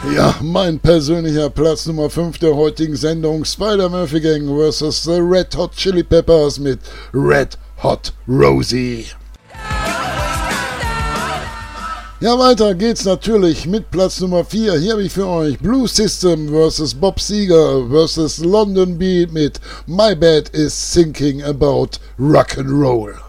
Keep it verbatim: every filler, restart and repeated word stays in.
Ja, mein persönlicher Platz Nummer fünf der heutigen Sendung: Spider-Murphy Gang versus The Red Hot Chili Peppers mit Red Hot Rosie. Ja, weiter geht's natürlich mit Platz Nummer vier. Hier habe ich für euch Blue System versus Bob Seger versus London Beat mit My Bed is Thinking About Rock'n'Roll.